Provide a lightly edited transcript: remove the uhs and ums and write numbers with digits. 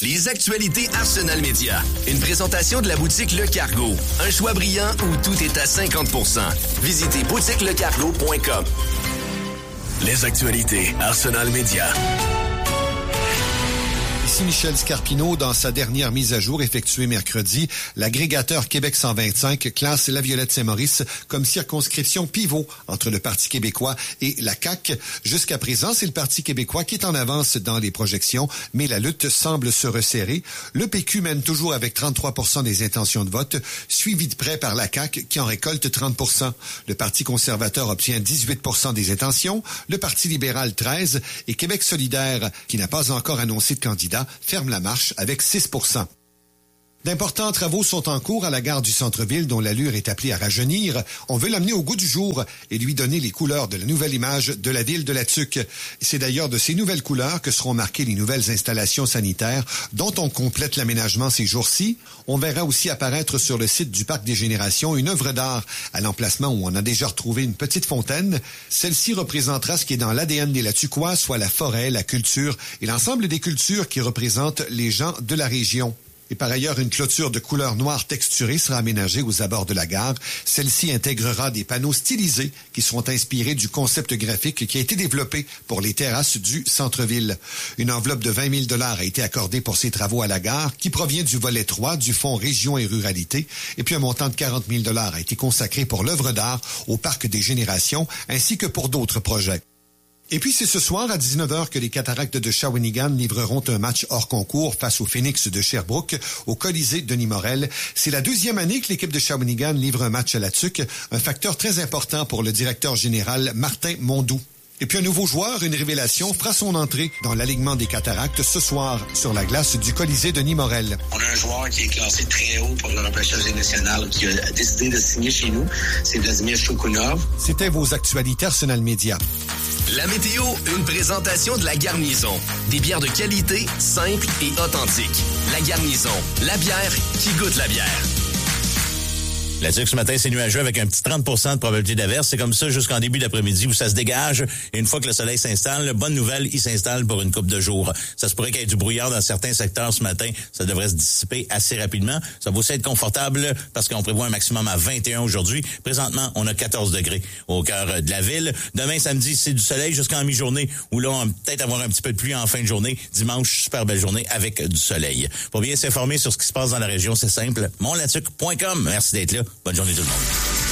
Les actualités Arsenal Média. Une présentation de la boutique Le Cargo. Un choix brillant où tout est à 50%. Visitez boutiquelecargo.com. Les actualités Arsenal Média. Ici Michel Scarpino. Dans sa dernière mise à jour effectuée mercredi, l'agrégateur Québec 125 classe la Violette-Saint-Maurice comme circonscription pivot entre le Parti québécois et la CAQ. Jusqu'à présent, c'est le Parti québécois qui est en avance dans les projections, mais la lutte semble se resserrer. Le PQ mène toujours avec 33% des intentions de vote, suivi de près par la CAQ qui en récolte 30%. Le Parti conservateur obtient 18% des intentions, le Parti libéral 13% et Québec solidaire, qui n'a pas encore annoncé de candidat, ferme la marche avec 6%. D'importants travaux sont en cours à la gare du centre-ville dont l'allure est appelée à rajeunir. On veut l'amener au goût du jour et lui donner les couleurs de la nouvelle image de la ville de la Tuque. C'est d'ailleurs de ces nouvelles couleurs que seront marquées les nouvelles installations sanitaires dont on complète l'aménagement ces jours-ci. On verra aussi apparaître sur le site du Parc des Générations une œuvre d'art à l'emplacement où on a déjà retrouvé une petite fontaine. Celle-ci représentera ce qui est dans l'ADN des Latuquois, soit la forêt, la culture et l'ensemble des cultures qui représentent les gens de la région. Et par ailleurs, une clôture de couleur noire texturée sera aménagée aux abords de la gare. Celle-ci intégrera des panneaux stylisés qui seront inspirés du concept graphique qui a été développé pour les terrasses du centre-ville. Une enveloppe de 20 000 $ a été accordée pour ces travaux à la gare qui provient du volet 3 du Fonds Région et Ruralité. Et puis un montant de 40 000 $ a été consacré pour l'œuvre d'art au Parc des Générations ainsi que pour d'autres projets. Et puis, c'est ce soir à 19h que les Cataractes de Shawinigan livreront un match hors concours face au Phoenix de Sherbrooke au Colisée Denis Morel. C'est la deuxième année que l'équipe de Shawinigan livre un match à la Tuque, un facteur très important pour le directeur général Martin Mondou. Et puis un nouveau joueur, une révélation, fera son entrée dans l'alignement des Cataractes ce soir sur la glace du Colisée Denis Morel. On a un joueur qui est classé très haut pour le repêchage national qui a décidé de signer chez nous. C'est Vladimir Chokunov. C'était vos actualités Arsenal Média. La météo, une présentation de La Garnison. Des bières de qualité, simples et authentiques. La Garnison, la bière qui goûte la bière. La Tuque, ce matin, c'est nuageux avec un petit 30% de probabilité d'averse. C'est comme ça jusqu'en début d'après-midi où ça se dégage. Et une fois que le soleil s'installe, bonne nouvelle, il s'installe pour une couple de jours. Ça se pourrait qu'il y ait du brouillard dans certains secteurs ce matin. Ça devrait se dissiper assez rapidement. Ça va aussi être confortable parce qu'on prévoit un maximum à 21 aujourd'hui. Présentement, on a 14 degrés au cœur de la ville. Demain, samedi, c'est du soleil jusqu'en mi-journée où là, on va peut-être avoir un petit peu de pluie en fin de journée. Dimanche, super belle journée avec du soleil. Pour bien s'informer sur ce qui se passe dans la région, c'est simple. monlatuque.com. Merci d'être là. Bonne journée tout le monde.